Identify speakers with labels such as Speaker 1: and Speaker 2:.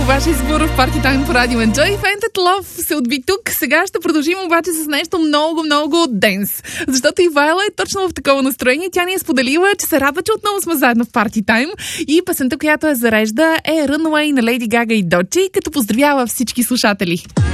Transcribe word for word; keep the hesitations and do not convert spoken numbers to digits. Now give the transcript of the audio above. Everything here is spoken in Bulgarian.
Speaker 1: ваш избор в Party Time по радио Enjoy. Fainted Love се отби тук. Сега ще продължим обаче с нещо много, много денс. Защото Ивайла е точно в такова настроение. Тя ни е споделила, че се радва, че отново сме заедно в Party Time. И песента, която я зарежда, е Runaway на Леди Гага и Дочи, като поздравява всички слушатели.